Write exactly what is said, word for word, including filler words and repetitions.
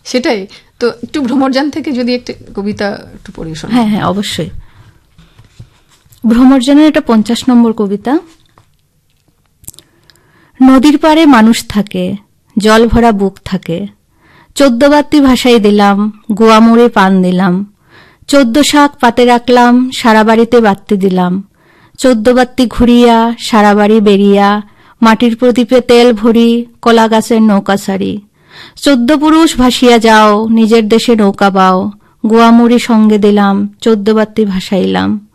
সেটাই তো। একটু ভ্রমরযান থেকে যদি একটা কবিতা একটু পড়ে শোনান। হ্যাঁ হ্যাঁ অবশ্যই। ভ্রমরযানের এটা পঞ্চাশ নম্বর কবিতা। নদীর পাড়ে মানুষ থাকে, জল ভরা বুক থাকে, চোদ্দ বাত্তি ভাসাই দিলাম, গোয়া মোড়ে পান দিলাম, চোদ্দ শাক পাতে রাখলাম, সারা বাড়িতে বাত্তি দিলাম, চোদ্দ বাত্তি ঘুরিয়া সারা বাড়ি বেরিয়া, মাটির প্রদীপে তেল ভরি, কলা গাছের নৌকা সারি, চোদ্দ পুরুষ ভাসিয়া যাও, নিজের দেশে নৌকা বাও, গোয়া মুড়ি সঙ্গে দিলাম, চোদ্দ বাত্তি ভাসাইলাম।